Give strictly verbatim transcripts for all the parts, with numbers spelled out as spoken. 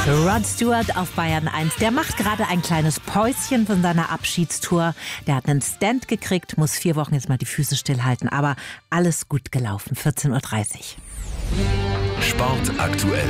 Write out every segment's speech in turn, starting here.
Rod Stewart auf Bayern eins. Der macht gerade ein kleines Päuschen von seiner Abschiedstour. Der hat einen Stand gekriegt, muss vier Wochen jetzt mal die Füße stillhalten. Aber alles gut gelaufen. vierzehn Uhr dreißig. Sport aktuell.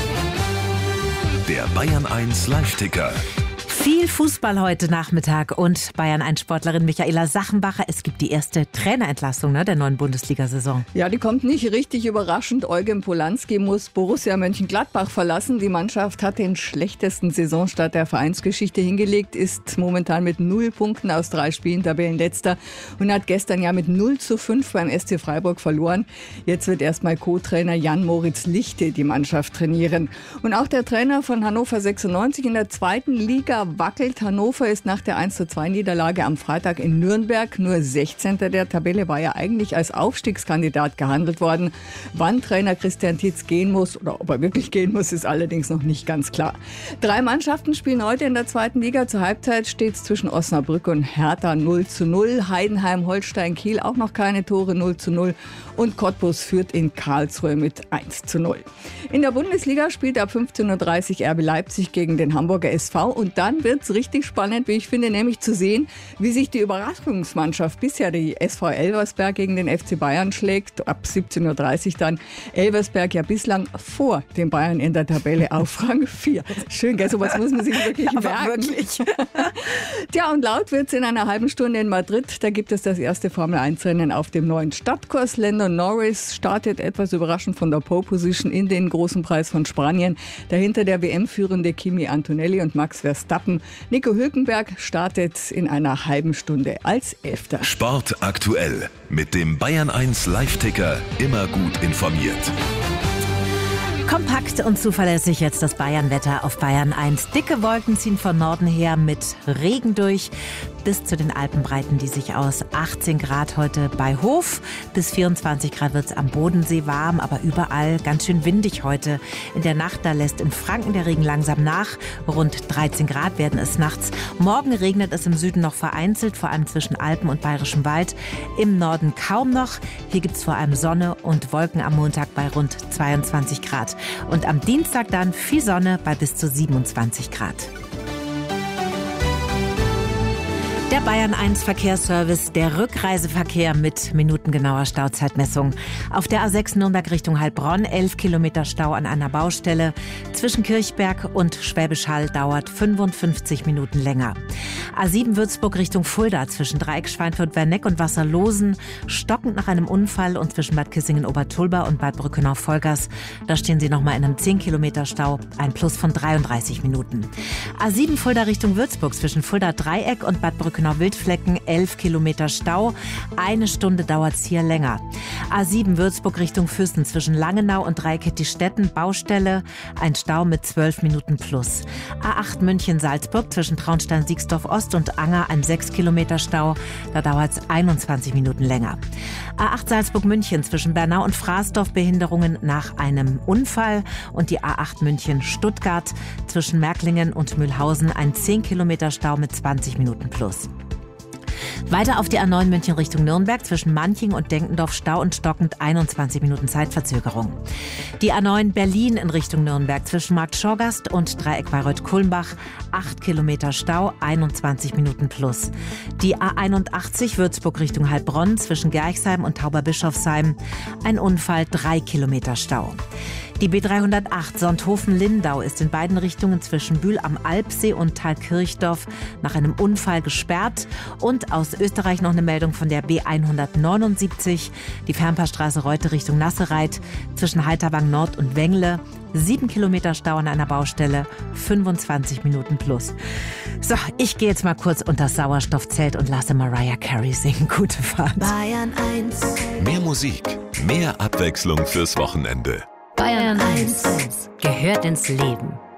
Der Bayern eins Live-Ticker. Viel Fußball heute Nachmittag und Bayern eins Sportlerin Michaela Sachenbacher. Es gibt die erste Trainerentlassung ne, der neuen Bundesliga-Saison. Ja, die kommt nicht richtig überraschend. Eugen Polanski muss Borussia Mönchengladbach verlassen. Die Mannschaft hat den schlechtesten Saisonstart der Vereinsgeschichte hingelegt, ist momentan mit null Punkten aus drei Spielen Tabellenletzter und hat gestern ja mit null zu fünf beim S C Freiburg verloren. Jetzt wird erstmal Co-Trainer Jan-Moritz Lichte die Mannschaft trainieren. Und auch der Trainer von Hannover sechsundneunzig in der zweiten Liga wackelt. Hannover ist nach der eins zu zwei Niederlage am Freitag in Nürnberg nur sechzehnter der Tabelle, war ja eigentlich als Aufstiegskandidat gehandelt worden. Wann Trainer Christian Titz gehen muss oder ob er wirklich gehen muss, ist allerdings noch nicht ganz klar. Drei Mannschaften spielen heute in der zweiten Liga. Zur Halbzeit steht es zwischen Osnabrück und Hertha null zu null. Heidenheim, Holstein, Kiel auch noch keine Tore, null zu null. Und Cottbus führt in Karlsruhe mit eins zu null. In der Bundesliga spielt ab fünfzehn Uhr dreißig R B Leipzig gegen den Hamburger S V. Und dann wird es richtig spannend, wie ich finde, nämlich zu sehen, wie sich die Überraschungsmannschaft bisher, die S V Elversberg, gegen den F C Bayern schlägt. Ab siebzehn Uhr dreißig dann. Elversberg ja bislang vor den Bayern in der Tabelle auf Rang vier. Schön, gell? Sowas muss man sich wirklich ja, merken. Wirklich. Tja, und laut wird es in einer halben Stunde in Madrid. Da gibt es das erste Formel eins Rennen auf dem neuen Stadtkurs. Lando Norris startet etwas überraschend von der Pole Position in den großen Preis von Spanien. Dahinter der W M-führende Kimi Antonelli und Max Verstappen. Nico Hülkenberg startet in einer halben Stunde als Elfter. Sport aktuell mit dem Bayern eins Live-Ticker. Immer gut informiert. Kompakt und zuverlässig jetzt das Bayern-Wetter auf Bayern eins. Dicke Wolken ziehen von Norden her mit Regen durch. Bis zu den Alpenbreiten die sich aus. achtzehn Grad heute bei Hof. Bis vierundzwanzig Grad wird es am Bodensee warm, aber überall ganz schön windig heute. In der Nacht, da lässt in Franken der Regen langsam nach. Rund dreizehn Grad werden es nachts. Morgen regnet es im Süden noch vereinzelt, vor allem zwischen Alpen und Bayerischem Wald. Im Norden kaum noch. Hier gibt es vor allem Sonne und Wolken am Montag bei rund zweiundzwanzig Grad. Und am Dienstag dann viel Sonne bei bis zu siebenundzwanzig Grad. Der Bayern eins Verkehrsservice, der Rückreiseverkehr mit minutengenauer Stauzeitmessung. Auf der A sechs Nürnberg Richtung Heilbronn, elf Kilometer Stau an einer Baustelle. Zwischen Kirchberg und Schwäbisch Hall dauert fünfundfünfzig Minuten länger. A sieben Würzburg Richtung Fulda, zwischen Dreieck Schweinfurt-Werneck und Wasserlosen, stockend nach einem Unfall und zwischen Bad Kissingen-Obertulba und Bad Brückenau-Vollgas. Da stehen Sie nochmal in einem zehn Kilometer Stau, ein Plus von dreiunddreißig Minuten. A sieben Fulda Richtung Würzburg, zwischen Fulda-Dreieck und Bad Brückenau Wildflecken, elf Kilometer Stau. Eine Stunde dauert es hier länger. A sieben Würzburg Richtung Füssen, zwischen Langenau und Dreieckettistetten, Baustelle, ein Stau mit zwölf Minuten plus. A acht München-Salzburg, zwischen Traunstein-Siegsdorf-Ost und Anger, ein sechs Kilometer Stau. Da dauert es einundzwanzig Minuten länger. A acht Salzburg-München, zwischen Bernau und Fraßdorf, Behinderungen nach einem Unfall. Und die A acht München-Stuttgart, zwischen Märklingen und Mühlhausen, ein zehn Kilometer Stau mit zwanzig Minuten plus. Weiter auf die A neun München Richtung Nürnberg, zwischen Manching und Denkendorf Stau und stockend einundzwanzig Minuten Zeitverzögerung. Die A neun Berlin in Richtung Nürnberg, zwischen Markt Schorgast und Dreieck Bayreuth-Kulmbach, acht Kilometer Stau, einundzwanzig Minuten plus. Die A einundachtzig Würzburg Richtung Heilbronn, zwischen Gerchsheim und Tauberbischofsheim, ein Unfall, drei Kilometer Stau. Die B dreihundertacht Sonthofen-Lindau ist in beiden Richtungen zwischen Bühl am Alpsee und Thalkirchdorf nach einem Unfall gesperrt. Und aus Österreich noch eine Meldung von der B hundertneunundsiebzig, die Fernpassstraße Reute Richtung Nassereit, zwischen Halterwang Nord und Wengle. Sieben Kilometer Stau an einer Baustelle, fünfundzwanzig Minuten plus. So, ich gehe jetzt mal kurz unter das Sauerstoffzelt und lasse Mariah Carey singen. Gute Fahrt. Bayern eins. Mehr Musik, mehr Abwechslung fürs Wochenende. Bayern eins gehört ins Leben.